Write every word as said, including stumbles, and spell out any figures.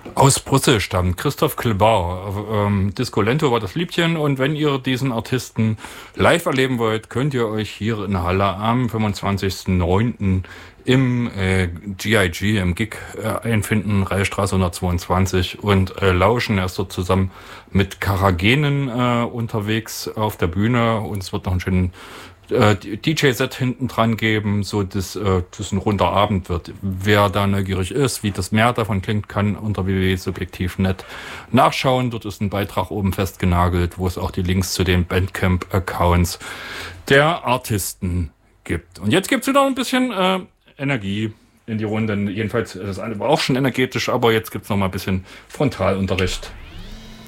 Aus Brüssel stammt Christoph Klebar. Ähm, Disco Lento war das Liebchen und wenn ihr diesen Artisten live erleben wollt, könnt ihr euch hier in Halle am fünfundzwanzigsten neunten im äh, G I G, im Gig äh, einfinden, Reichstraße hundertzweiundzwanzig und äh, lauschen. Er ist dort zusammen mit Karagenen äh, unterwegs auf der Bühne und es wird noch einen schönen äh, D J-Set hinten dran geben, so dass äh, das ein runder Abend wird. Wer da neugierig ist, wie das mehr davon klingt, kann unter w w w punkt subjektiv punkt net nachschauen. Dort ist ein Beitrag oben festgenagelt, wo es auch die Links zu den Bandcamp-Accounts der Artisten gibt. Und jetzt gibt's wieder ein bisschen äh, Energie in die Runde. Jedenfalls, das eine war auch schon energetisch, aber jetzt gibt's noch mal ein bisschen Frontalunterricht.